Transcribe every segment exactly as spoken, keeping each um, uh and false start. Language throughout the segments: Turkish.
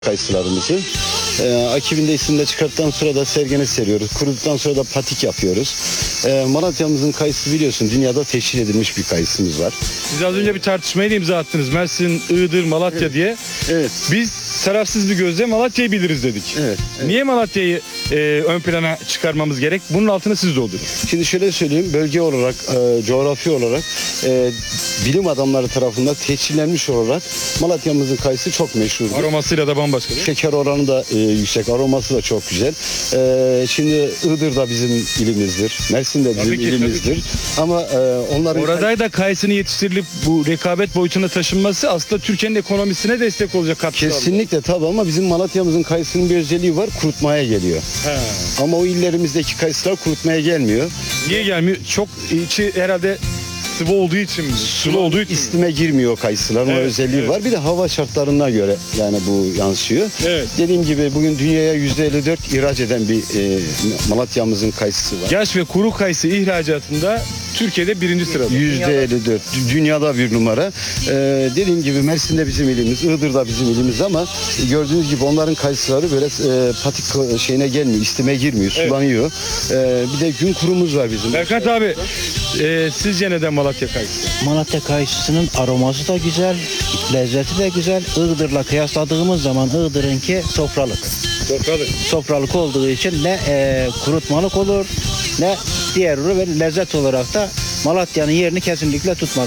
kayısılarımızı. E, akibinde isimde çıkarttıktan sonra da sergene seriyoruz. Kuruduktan sonra da patik yapıyoruz. E, Malatya'mızın kayısı biliyorsun dünyada teşhir edilmiş bir kayısımız var. Siz az önce bir tartışmaya da imza attınız. Mersin, Iğdır, Malatya Evet. diye. Evet. Biz tarafsız bir gözle Malatya'yı biliriz dedik. Evet, evet. Niye Malatya'yı e, ön plana çıkarmamız gerek? Bunun altını siz doldurun. Şimdi şöyle söyleyeyim, bölge olarak, e, coğrafi olarak e, bilim adamları tarafından tescillenmiş olarak Malatya'mızın kayısı çok meşhurdur. Aromasıyla da bambaşka değil mi? Şeker oranı da e, yüksek, aroması da çok güzel. E, şimdi Iğdır da bizim ilimizdir, Mersin de bizim Tabii ki, ilimizdir. Ama e, onların Orada da kayısının yetiştirilip bu rekabet boyutuna taşınması aslında Türkiye'nin ekonomisine destek olacak katkı sağlıyor. kesinlikle tabii ama bizim Malatya'mızın kayısının bir özelliği var, kurutmaya geliyor. He. Ama o illerimizdeki kayısılar kurutmaya gelmiyor. Niye gelmiyor? Çok içi herhalde sıvı olduğu için mi? Sulu olduğu için mi? İstime girmiyor kayısıların, o Evet, özelliği evet. var. Bir de hava şartlarına göre yani bu yansıyor. Evet. Dediğim gibi bugün dünyaya yüzde elli dört ihraç eden bir e, Malatya'mızın kayısı var. Yaş ve kuru kayısı ihracatında Türkiye'de birinci sırada. yüzde elli dört dünyada bir numara. Ee, dediğim gibi Mersin'de bizim ilimiz, Iğdır'da bizim ilimiz ama gördüğünüz gibi onların kayısıları böyle e, patik şeyine gelmiyor, istime girmiyor, Evet. sulanıyor. Ee, bir de gün kurumuz var bizim. Berkant abi, e, sizce neden Malatya kayısı? Malatya kayısısının aroması da güzel, lezzeti de güzel. Iğdır'la kıyasladığımız zaman Iğdır'ınki sofralık. Sofralık. Sofralık olduğu için ne e, kurutmalık olur ne diğer ürün ve lezzet olarak da Malatya'nın yerini kesinlikle tutmaz.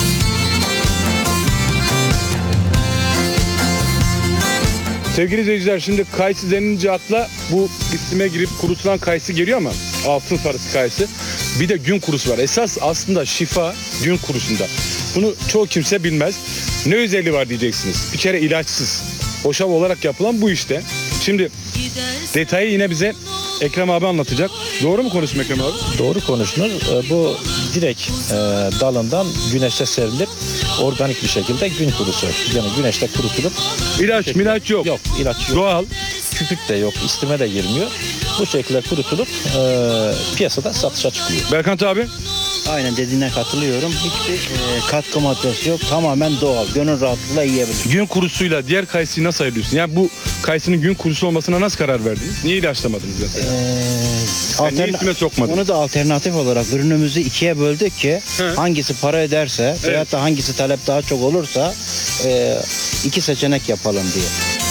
Sevgili izleyiciler, şimdi kayısı denince akla bu islime girip kurutulan kayısı geliyor ama altın sarısı kayısı. Bir de gün kurusu var. Esas aslında şifa gün kurusunda. Bunu çoğu kimse bilmez. Ne özelliği var diyeceksiniz. Bir kere ilaçsız. Hoşaf olarak yapılan bu işte. Şimdi detayı yine bize Ekrem abi anlatacak. Doğru mu konuştum Ekrem abi? Doğru konuştunuz. Ee, Bu direkt e, dalından güneşte serilip organik bir şekilde gün kurusu. Yani güneşte kurutulup İlaç, milaç yok. yok ilaç yok. Doğal. Kükürt de yok, istime de girmiyor. Bu şekilde kurutulup e, piyasada satışa çıkıyor. Berkant abi. Aynen dediğine katılıyorum. Hiçbir e, katkı maddesi yok. Tamamen doğal. Gönül rahatlığıyla yiyebilir. Gün kurusuyla diğer kayısıyı nasıl ayırıyorsun? Yani bu kayısının gün kurusu olmasına nasıl karar verdiniz? Niye ilaçlamadınız mesela? Ee, Yani niye alterna- içime sokmadın? Onu da alternatif olarak ürünümüzü ikiye böldük ki Hı. hangisi para ederse Evet. veyahut da hangisi talep daha çok olursa e, iki seçenek yapalım diye.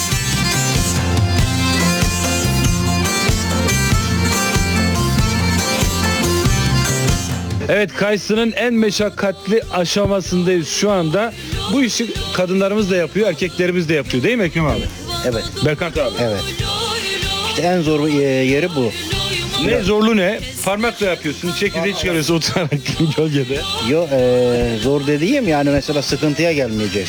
Evet, kayısının en meşakkatli aşamasındayız şu anda. Bu işi kadınlarımız da yapıyor, erkeklerimiz de yapıyor değil mi Ekrem abi? Evet. Berkant abi. Evet. İşte en zor e, yeri bu. Ne zorlu ne? Parmakla yapıyorsun, çekirdeği çıkarıyorsun oturarak gölgede. Yo e, zor dediğim yani mesela sıkıntıya gelmeyeceğiz.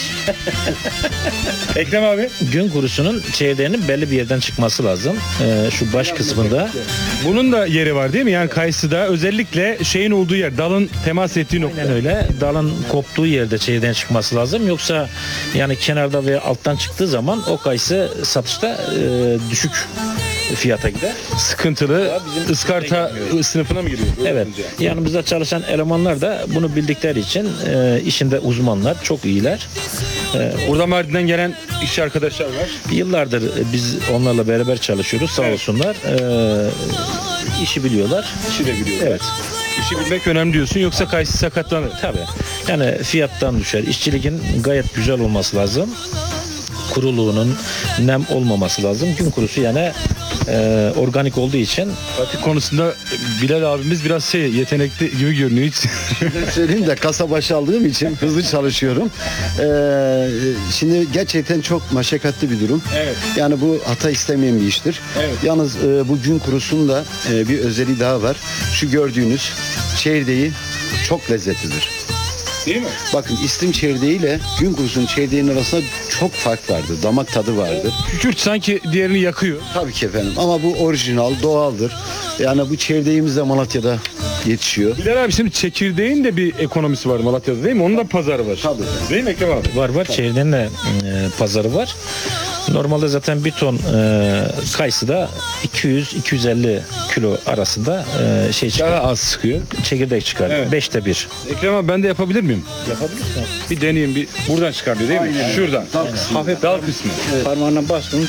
Ekrem abi. Gün kurusunun çekirdeğinin belli bir yerden çıkması lazım. E, şu baş kısmında. Bunun da yeri var değil mi? Yani kayısıda özellikle şeyin olduğu yer, dalın temas ettiği nokta. Aynen öyle. Dalın koptuğu yerde çekirdeğin çıkması lazım. Yoksa yani kenarda veya alttan çıktığı zaman o kayısı satışta e, düşük fiyata gider. Sıkıntılı, ıskarta sınıfına mı giriyor? Evet. Yanımızda çalışan elemanlar da bunu bildikleri için e, işinde uzmanlar, çok iyiler. E, Burada Mardin'den gelen iş arkadaşlar var. yıllardır biz onlarla beraber çalışıyoruz. Sağ Evet. olsunlar. E, işi biliyorlar. İşi de biliyorlar. Evet. İşi bilmek önemli diyorsun, yoksa kayısı sakatlanır. Tabii. Yani fiyattan düşer. İşçiliğin gayet güzel olması lazım. Kuruluğunun nem olmaması lazım. Gün kurusu yani e, organik olduğu için Patik Konusunda Bilal abimiz biraz şey yetenekli gibi görünüyor hiç. söyleyeyim de kasa başı aldığım için hızlı çalışıyorum. Ee, şimdi gerçekten çok meşakkatli bir durum. Evet. Yani bu hata istemeyen bir iştir. Evet. Yalnız e, bu gün kurusunda e, bir özelliği daha var. Şu gördüğünüz çekirdeği çok lezzetlidir. Değil mi? Bakın istim çekirdeği ile gün kurusunun çekirdeğinin arasında çok fark vardır. Damak tadı vardır. Kükürt sanki diğerini yakıyor. Tabii ki efendim ama bu orijinal, doğaldır. Yani bu çekirdeğimiz de Malatya'da yetişiyor. Bilal abi, şimdi çekirdeğin de bir ekonomisi var Malatya'da değil mi? Onun da pazarı var. Tabii. Değil mi Ekrem abi? var var. Çekirdeğin de e, pazarı var. Normalde zaten bir ton e, kayısı da iki yüz iki yüz elli kilo arasında e, şey çıkar. Daha az çıkıyor. Çekirdek çıkar. Evet. Beşte bir. Ekrem abi ben de yapabilir miyim? Yapabilirsin. Bir deneyeyim bir. Buradan çıkarıyor değil mi? Şuradan. Hafif dal kısmı. Parmağına bastın